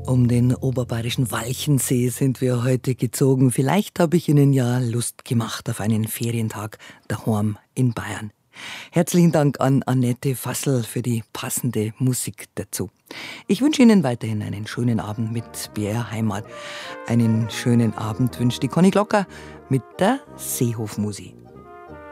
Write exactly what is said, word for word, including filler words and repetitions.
Um den oberbayerischen Walchensee sind wir heute gezogen. Vielleicht habe ich Ihnen ja Lust gemacht auf einen Ferientag daheim in Bayern. Herzlichen Dank an Annette Fassel für die passende Musik dazu. Ich wünsche Ihnen weiterhin einen schönen Abend mit B R Heimat. Einen schönen Abend wünscht die Conny Glocker mit der Seehofmusik.